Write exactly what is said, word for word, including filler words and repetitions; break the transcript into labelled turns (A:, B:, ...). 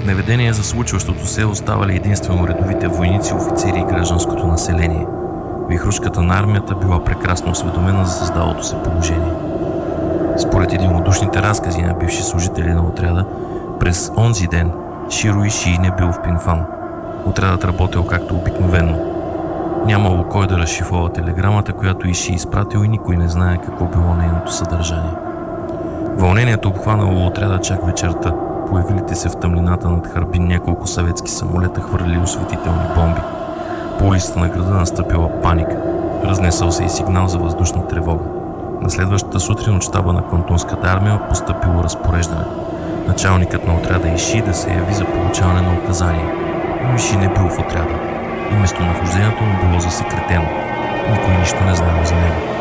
A: Неведение за случващото се оставали единствено редовите войници, офицери и гражданското население. Вихрушката на армията била прекрасно осведомена за създалото се положение. Според единодушните разкази на бивши служители на отряда, през онзи ден Широ Ишии не бил в Пинфан. Отрядът работил както обикновено. Нямало кой да разшифрова телеграмата, която Ишии изпратил, и никой не знае какво било нейното съдържание. Вълнението обхванало отряда чак вечерта. Появилите се в тъмнината над Харбин няколко съветски самолета хвърлили осветителни бомби. По улицата на града настъпила паника. Разнесъл се и сигнал за въздушна тревога. На следващата сутрин от щаба на Квантунската армия постъпило разпореждане. Началникът на отряда Ишии да се яви за получаване на указания. Но Ишии не бил в отряда и местонахождението му било засекретено. Никой нищо не знал за него.